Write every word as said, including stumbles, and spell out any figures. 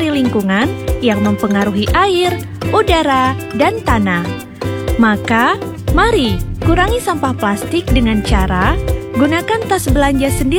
mencemari lingkungan yang mempengaruhi air, udara, dan tanah. Maka, mari kurangi sampah plastik dengan cara gunakan tas belanja sendiri